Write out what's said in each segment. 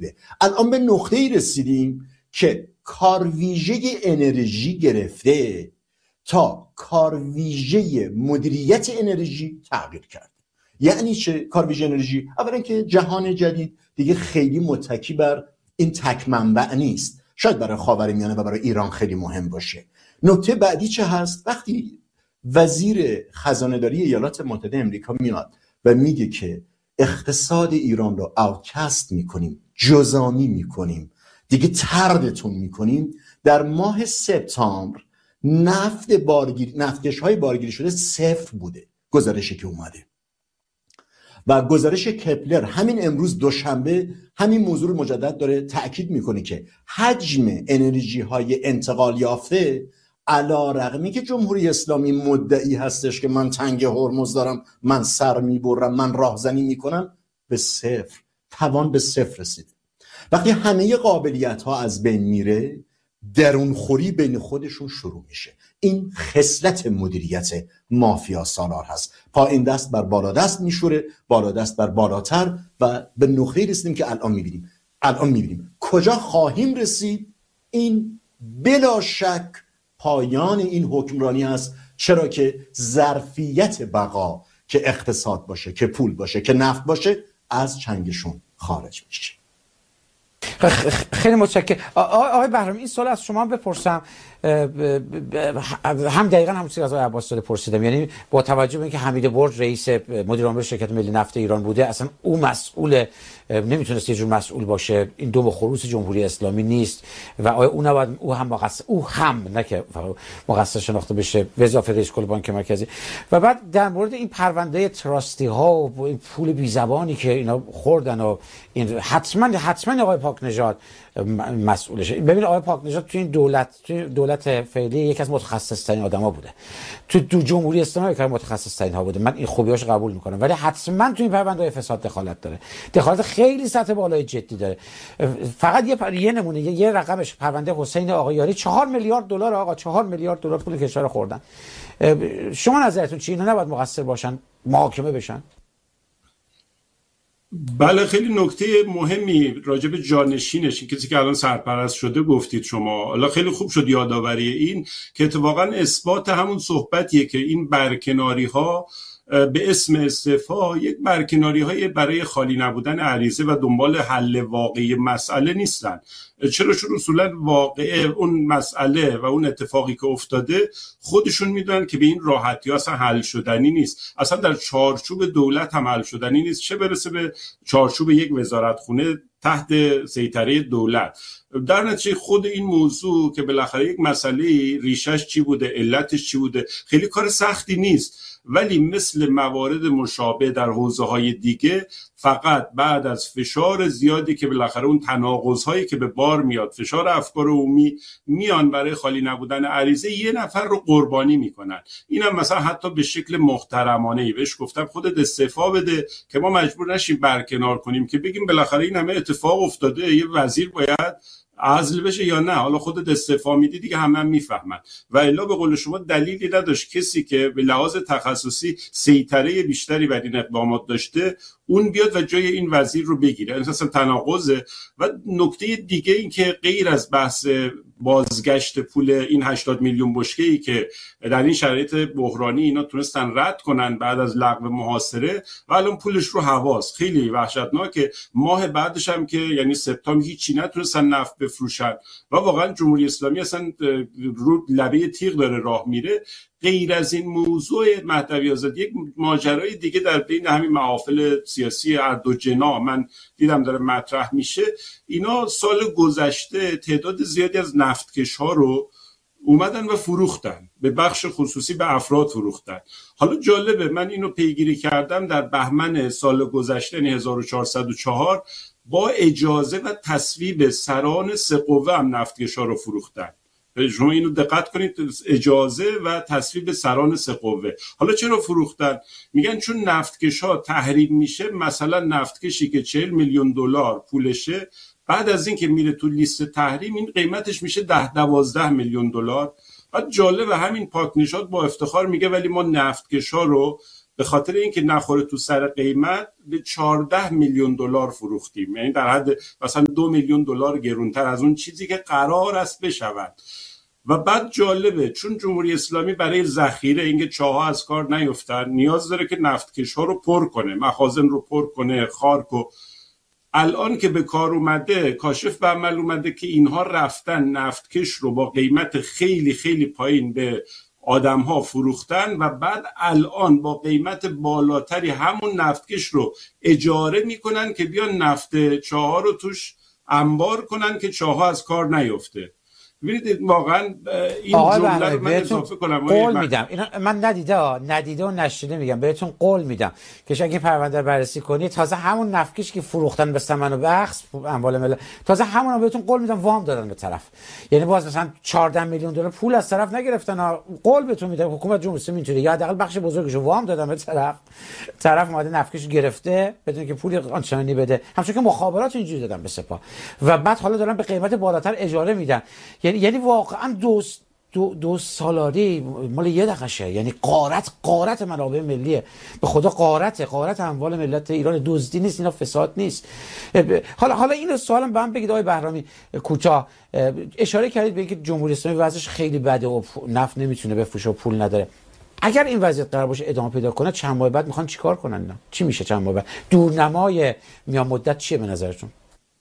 بوده. الان به نقطه‌ای رسیدیم که کارویژه انرژی گرفته تا کارویژه مدیریت انرژی تغییر کرده. یعنی چه کارویژه انرژی؟ اولا که جهان جدید دیگه خیلی متکی بر این تک منبع نیست. شاید برای خاورمیانه و برای ایران خیلی مهم باشه. نکته بعدی چه هست؟ وقتی وزیر خزانه‌داری ایالات متحده آمریکا میاد و میگه که اقتصاد ایران رو آوتکست میکنیم، جزامی میکنیم، دیگه طردتون میکنیم، در ماه سپتامبر نفتکش‌های بارگیری شده 0 بوده گزارشی که اومده و گزارش کپلر همین امروز دوشنبه همین موضوع رو مجدد داره تأکید میکنه که حجم انرژی های انتقال یافته علی‌رغمی که جمهوری اسلامی مدعی هستش که من تنگ هرمز دارم، من سر میبرم، من راهزنی میکنم، به 0 توان به 0 رسید. وقتی همه قابلیت ها از بین میره، درون خوری بین خودشون شروع میشه. این خصلت مدیریت مافیا سالار هست. پایین دست بر بالا دست میشوره، بالا دست بر بالاتر و به نقطه‌ای رسیدیم که الان میبینیم کجا خواهیم رسید. این بلا شک پایان این حکمرانی است، چرا که ظرفیت بقا که اقتصاد باشه، که پول باشه، که نفت باشه، از چنگشون خارج میشه. خیلی متشکرم. آقای بهرامی، این سوال از شما بپرسم، هم دقیقاً همون چیزی از آقای عباس زاده پرسیدم، یعنی با توجه به اینکه حمید برد رئیس مدیر عامل شرکت ملی نفت ایران بوده، اصلا او مسئول نمیتونست یه جور مسئول باشه، این دو خروس جمهوری اسلامی نیست و آیا او نباید او هم نه که مقصر شناخته بشه به اضافه رئیس کل بانک مرکزی؟ و بعد در مورد این پرونده تراستی ها و این پول بی زبانی که اینا خوردن و این حتما آقای پاکنژاد مسئولشه. ببین آقای پاکنژاد تو این دولت فعلی یکی از متخصص ترین آدما بوده، تو جمهوری اسلامی یکی از متخصص ترین ها بوده، من این خوبیاشو قبول میکنم، ولی حتما تو این پرونده فساد دخالت داره، دخالت خیلی سطح بالای جدی داره. فقط یه نمونه، یه رقمش پرونده حسین آقایاری 4 میلیارد دلار، آقا 4 میلیارد دلار پول کشور خوردن. شما نظرتون چیه؟ اینا نباید مقصر باشن، محاکمه بشن؟ بله، خیلی نکته مهمی راجع به جانشینش، این کسی که الان سرپرست شده گفتید شما. حالا خیلی خوب شد یادآوری این که اتفاقا اثبات همون صحبتیه که این برکناری ها به اسم استعفا یک برکناری های برای خالی نبودن عریضه و دنبال حل واقعی مسئله نیستن. چرا؟ چون اصولا واقع اون مسئله و اون اتفاقی که افتاده خودشون میدونن که به این راحتی اصلا حل شدنی نیست، اصلا در چارچوب دولت هم حل شدنی نیست، چه برسه به چارچوب یک وزارتخونه تحت سیطره دولت. در نتیجه خود این موضوع که بالاخره یک مسئله ریشش چی بوده، علتش چی بوده، خیلی کار سختی نیست، ولی مثل موارد مشابه در حوزه‌های دیگه فقط بعد از فشار زیادی که بالاخره اون تناقض‌هایی که به بار میاد، فشار افکار عمومی میان برای خالی نبودن عریضه، یه نفر رو قربانی میکنن. اینم مثلا حتی به شکل محترمانه‌ای بهش گفتم خودت استعفا بده که ما مجبور نشیم برکنار کنیم، که بگیم بالاخره این همه اتفاق افتاده، یه وزیر باید عزل بشه یا نه، حالا خودت استعفا میدی دیگه همه میفهمن. و الا به قول شما دلیلی نداشت کسی که به لحاظ تخصصی سیطره بیشتری بر این اقدامات داشته اون بیاد و جای این وزیر رو بگیره. این اصلا تناقضه. و نکته دیگه این که غیر از بحث بازگشت پول این 80 میلیون بشکه‌ای که در این شرایط بحرانی اینا تونستن رد کنن بعد از لغو محاصره و الان پولش رو هواست، خیلی وحشتناکه. ماه بعدش هم که یعنی سپتامبر هیچی نتونستن نفت بفروشن و واقعا جمهوری اسلامی اصلا رو لبه تیغ داره راه میره. غیر از این موضوع مهدوی آزادی یک ماجرای دیگه در بین همین محافل سیاسی هر دو جناح من دیدم داره مطرح میشه. اینا سال گذشته تعداد زیادی از نفتکش ها رو اومدن و فروختن، به بخش خصوصی به افراد فروختن. حالا جالبه، من اینو پیگیری کردم، در بهمن سال گذشته یعنی 1404 با اجازه و تصویب سران سه قوه هم نفتکش ها رو فروختن. شما اینو دقت کنید، اجازه و تصویب سران سه قوه. حالا چرا فروختن؟ میگن چون نفتکش‌ها تحریم میشه، مثلا نفتکشی که 40 میلیون دلار پولشه، بعد از این که میره تو لیست تحریم این قیمتش میشه 10-12 میلیون دلار. بعد جالب همین پاکنژاد با افتخار میگه ولی ما نفتکش‌ها رو به خاطر اینکه نخوره تو سر قیمت به 14 میلیون دلار فروختیم، یعنی در حد مثلا 2 میلیون دلار گرونتر از اون چیزی که قرار است بشود. و بعد جالبه چون جمهوری اسلامی برای ذخیره اینکه چاها از کار نیفتن نیاز داره که نفتکش ها رو پر کنه، مخازن رو پر کنه، خارک. و الان که به کار اومده، کاشف به عمل اومده که اینها رفتن نفتکش رو با قیمت خیلی خیلی پایین به آدم ها فروختن و بعد الان با قیمت بالاتری همون نفتکش رو اجاره میکنن که بیان نفت چاها رو توش انبار کنن که چاها از کار نیفته. ببینید واقعا این جمله رو من اضافه کنم، قول میدم اینا من ندیده و نشیده میگم بهتون، قول میدم که اگه پرونده بررسی کنید تازه همون نفتکش که فروختن به ثمن و بخس اموال ملت، تازه همون رو بهتون قول میدم وام دادن به طرف، یعنی باز مثلا 14 میلیون دلار پول از طرف نگرفتن، قول بهتون میدم حکومت جمهوری اسلامی اینطوری یا حداقل بخش بزرگش رو وام دادن به طرف اومده نفتکش گرفته بدون که پول آنچنانی بده، همچون که مخابرات اینجوری دادن به سپاه و بعد حالا دارن به قیمت بالاتر اجاره میدن. یعنی واقعا دو سالاری مال یه دقیقشه، یعنی غارت منابع ملیه، به خدا غارت اموال ملت ایران، دزدی نیست، اینا فساد نیست. حالا این سوالم به من بگید آقای بهرامی کوتاه، اشاره کردید به اینکه جمهوری اسلامی وضعش خیلی بده و نفت نمیتونه بفروشه و پول نداره. اگر این وضعیت قرار باشه ادامه پیدا کنه چند ماه بعد میخوان چیکار کنن اینا؟ چی میشه چند ماه بعد؟ دورنمای میان مدت چیه به نظرتون؟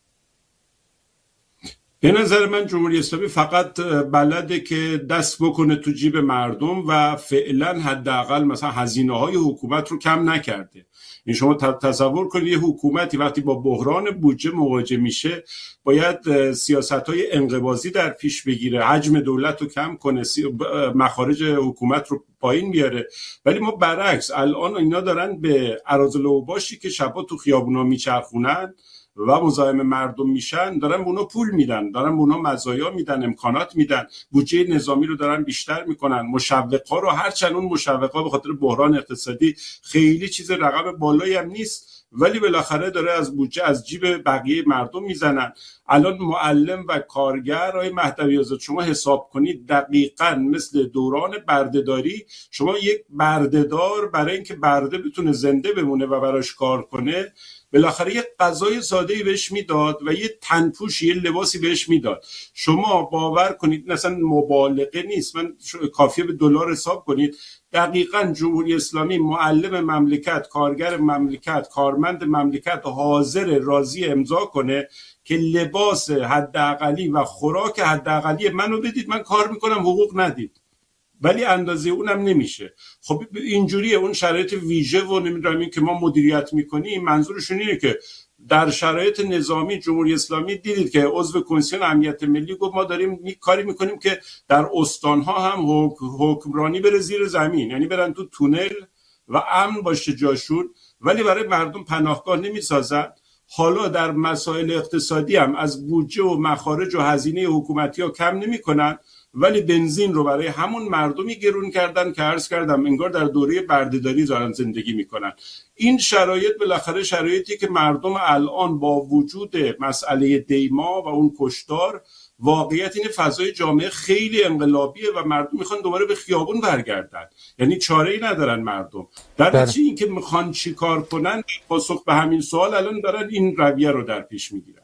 به نظر من جمهوری اسلامی فقط بلده که دست بکنه تو جیب مردم و فعلا حداقل مثلا هزینه‌های حکومت رو کم نکرده. این شما تصور کنید یه حکومتی وقتی با بحران بودجه مواجه میشه باید سیاست‌های انقباضی در پیش بگیره، حجم دولت رو کم کنه، مخارج حکومت رو پایین بیاره. ولی ما برعکس الان اینا دارن به اراذل اوباشی که شبا تو خیابونا میچرخونن و مزاحم مردم میشن دارن به اونا پول میدن، دارن به اونا مزایا میدن، امکانات میدن، بودجه نظامی رو دارن بیشتر میکنن، مشوقا رو، هرچند اون مشوقا به خاطر بحران اقتصادی خیلی چیز رقم بالایی هم نیست ولی بالاخره داره از بودجه از جیب بقیه مردم میزنن. الان معلم و کارگر آقای مهدوی آزاد شما حساب کنید دقیقاً مثل دوران بردهداری، شما یک بردهدار برای اینکه برده بتونه زنده بمونه و براش کار کنه بالاخره یه غذای ساده‌ای بهش میداد و یه تنپوش، یه لباسی بهش میداد. شما باور کنید اصلا مبالغه نیست، من کافیه به دلار حساب کنید، دقیقاً جمهوری اسلامی معلم مملکت، کارگر مملکت، کارمند مملکت حاضر راضی امضا کنه که لباس حداقلی و خوراک حداقلی منو بدید، من کار میکنم حقوق ندید، ولی اندازه اونم نمیشه. خب اینجوریه اون شرایط ویژه و نمیدونم این که ما مدیریت میکنیم، منظورشون اینه که در شرایط نظامی جمهوری اسلامی دیدید که عضو کمیسیون امنیت ملی گفت ما داریم کاری میکنیم که در استانها هم حکمرانی بره زیر زمین، یعنی برن تو تونل و امن باشه جاشون، ولی برای مردم پناهگاه نمیسازن. حالا در مسائل اقتصادی هم از بودجه و مخارج و هزینه حکومتی ها کم نمیکنن، ولی بنزین رو برای همون مردمی گرون کردن که عرض کردم انگار در دوره بردهداری دارن زندگی میکنن. این شرایط بالاخره شرایطی که مردم الان با وجود مسئله دیما و اون کشتار، واقعیت این فضای جامعه خیلی انقلابیه و مردم میخوان دوباره به خیابون برگردن، یعنی چاره‌ای ندارن مردم. در نتیجه این که میخوان چی کار کنن، پاسخ به همین سوال الان دارن این رویه رو در پیش میگیرن.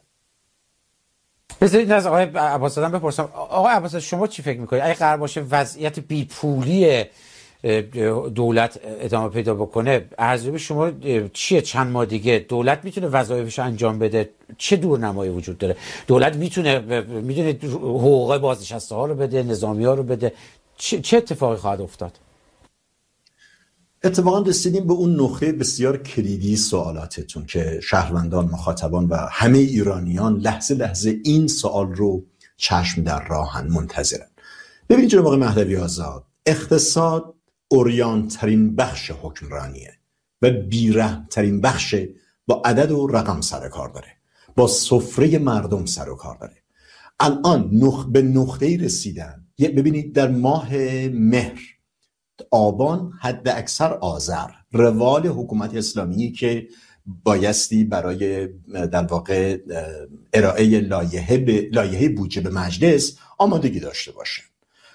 بذارید از آقای عباس زاده بپرسم. آقای عباس شما چی فکر میکنید اگه قرار باشه وضعیت بیپولی دولت ادامه پیدا بکنه، ارزیابی شما چیه؟ چند ماه دیگه دولت میتونه وظایفش انجام بده؟ چه دورنمایی وجود داره؟ دولت میتونه حقوق بازنشسته ها رو بده، نظامی ها رو بده؟ چه اتفاقی خواهد افتاد؟ اتفاقا رسیدیم به اون نقطه بسیار کلیدی سوالاتتون که شهروندان، مخاطبان و همه ایرانیان لحظه لحظه این سوال رو چشم در راهن، منتظرن. ببینید جناب آقای مهدوی آزاد، اقتصاد اوریان ترین بخش حکمرانیه و بیرحم ترین بخش با عدد و رقم سر کار داره، با سفره مردم سر و کار داره. الان به نقطه‌ای رسیدن، ببینید در ماه مهر، آبان، حد اکثر آذر، روال حکومت اسلامی که بایستی برای در واقع ارائه لایحه بودجه به مجلس آمادگی داشته باشه،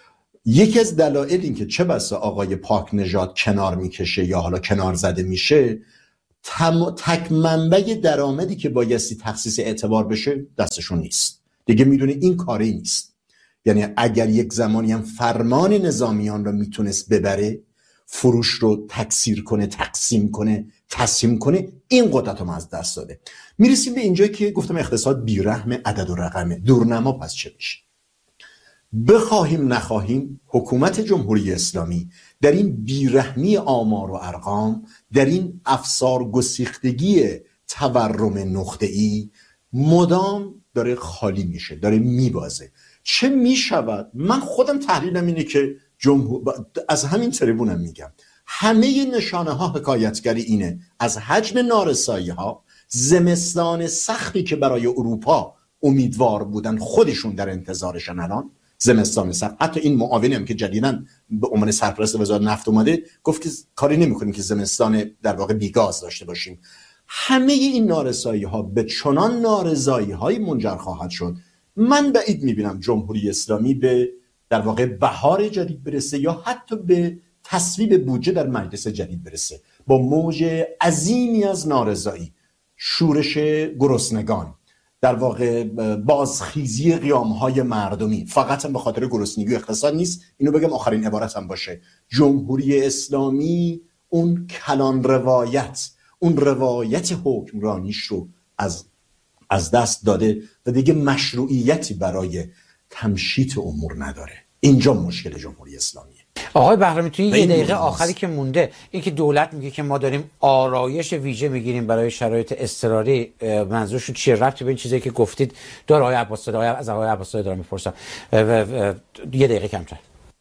یکی از دلایل این که چه بسا آقای پاک نژاد کنار میکشه یا حالا کنار زده میشه، تک منبع درآمدی که بایستی تخصیص اعتبار بشه دستشون نیست دیگه. میدونه این کاری نیست. یعنی اگر یک زمانی هم فرمان نظامیان رو میتونست ببره، فروش رو تکثیر کنه، تقسیم کنه، تسهیم کنه، این قدرت رو از دست داده. میرسیم به اینجا که گفتم اقتصاد بیرحم، عدد و رقمه، دورنما. پس چه میشه؟ بخواهیم نخواهیم حکومت جمهوری اسلامی در این بیرحمی آمار و ارقام، در این افسار گسیختگی تورم نقطه‌ای مدام داره خالی میشه، داره میبازه. چه میشود؟ من خودم تحلیلم اینه که از همین تریبونم میگم همه نشانه ها حکایتگری اینه از حجم نارسایی ها. زمستان سختی که برای اروپا امیدوار بودن خودشون در انتظارشن الان زمستان سخت. حتی این معاونی هم که جدیداً به عنوان سرپرست وزارت نفت اومده گفت که کاری نمی‌کنیم که زمستان در واقع بیگاز داشته باشیم. همه این نارسایی ها به چنان نارضایی های منجر خواهد شد، من بعید می‌بینم جمهوری اسلامی به در واقع بهار جدید برسه یا حتی به تصویب بودجه در مجلس جدید برسه. با موج عظیمی از نارضایی، شورش گرسنگان، در واقع بازخیزی قیام‌های مردمی، فقط هم به خاطر گرسنگی و اقتصاد نیست. اینو بگم آخرین عبارتم باشه، جمهوری اسلامی اون کلان روایت، اون روایت حکمرانیش رو از دست داده و دیگه مشروعیتی برای تمشیط امور نداره. اینجا مشکل جمهوری اسلامیه. آقای بهرامی توی یه دقیقه آخری که مونده، این که دولت میگه که ما داریم آرایش ویژه میگیریم برای شرایط اضطراری، منظورشون چیه؟ ربطی به این چیزی که گفتید داره آقای عباس‌زاده؟ از آقای عباس‌زاده دارم میپرسم. یه دقیقه کمتر.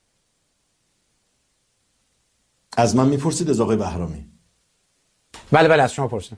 از من میپرسید از آقای بهرامی؟ بله از شما پرسیدم.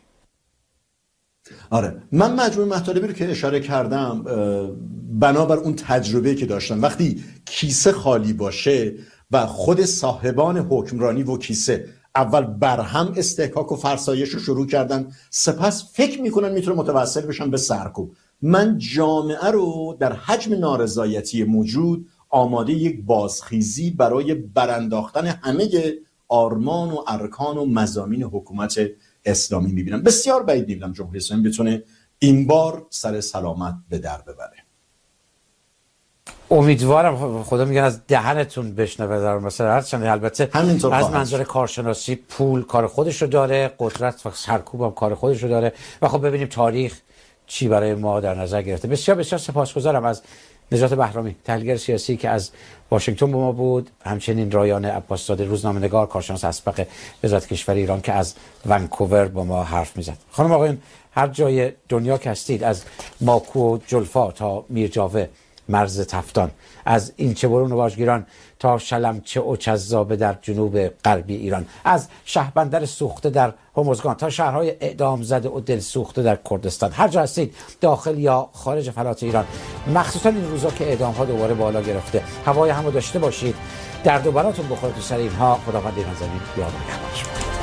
آره، من مجموع مطالبی رو که اشاره کردم بنابر اون تجربه که داشتم، وقتی کیسه خالی باشه و خود صاحبان حکمرانی و کیسه اول برهم استحقاق و فرسایش رو شروع کردن، سپس فکر میکنن میتونه متوسل بشن به سرکوب. من جامعه رو در حجم نارضایتی موجود آماده یک بازخیزی برای برانداختن همه آرمان و ارکان و مضامین حکومت اسلامی میبینم. بسیار بعید میبینم جمهوری اسلامی بتونه این بار سر سلامت به در ببره. امیدوارم خدا میگن از دهنتون بشنوه در مثلا هرچند البته از منظر کارشناسی پول کار خودش رو داره، قدرت و سرکوب هم کار خودش رو داره و خب ببینیم تاریخ چی برای ما در نظر گرفته. بسیار سپاسگزارم از نجات بهرامی، تحلیلگر سیاسی که از واشنگتن با ما بود، همچنین رایان عباس‌زاده، روزنامه‌نگار، کارشناس اسبق وزارت کشور ایران که از ونکوور با ما حرف میزد. خانم آقایون، هر جای دنیا که هستید، از ماکو و جلفا تا میرجاوه مرز تفتان، از اینچه برون و واژگیران تا شلمچه و چذابه در جنوب غربی ایران، از شهربندر سوخته در هرمزگان تا شهرهای اعدام زده و دل سوخته در کردستان، هر جا هستید داخل یا خارج فلات ایران، مخصوصا این روزا که اعدام ها دوباره بالا گرفته، هوای همو داشته باشید، درد و براتون بخوره تو سر اینها. خداوند ایران زمین یار و نگهدار شما.